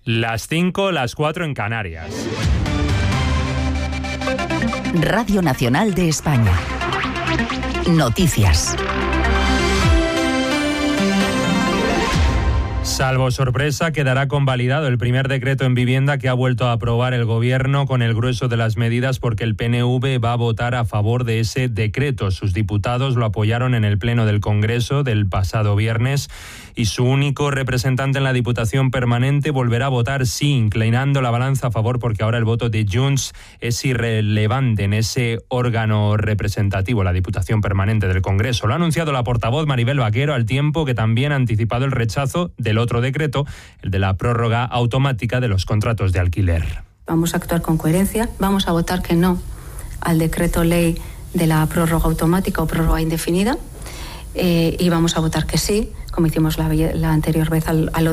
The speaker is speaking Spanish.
Las 5, las 4 en Canarias. Radio Nacional de España. Noticias. Salvo sorpresa, quedará convalidado el primer decreto en vivienda que ha vuelto a aprobar el Gobierno con el grueso de las medidas, porque el PNV va a votar a favor de ese decreto. Sus diputados lo apoyaron en el Pleno del Congreso del pasado viernes y su único representante en la Diputación Permanente volverá a votar sí, inclinando la balanza a favor, porque ahora el voto de Junts es irrelevante en ese órgano representativo, la Diputación Permanente del Congreso. Lo ha anunciado la portavoz Maribel Vaquero, al tiempo que también ha anticipado el rechazo del otro decreto, el de la prórroga automática de los contratos de alquiler. Vamos a actuar con coherencia, vamos a votar que no al decreto ley de la prórroga automática o prórroga indefinida y vamos a votar que sí, como hicimos la anterior vez al